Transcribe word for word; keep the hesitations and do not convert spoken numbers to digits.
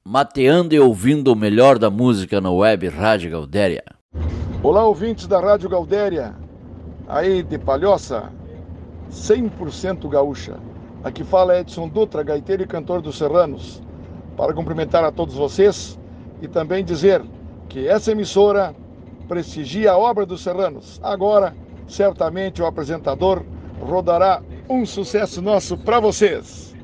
mateando e ouvindo o melhor da música na web Rádio Gaudéria. Olá, ouvintes da Rádio Gaudéria, aí de Palhoça, cem por cento gaúcha. Aqui fala Edson Dutra, gaiteiro e cantor dos Serranos, para cumprimentar a todos vocês e também dizer que essa emissora prestigia a obra dos Serranos. Agora, certamente o apresentador rodará um sucesso nosso para vocês.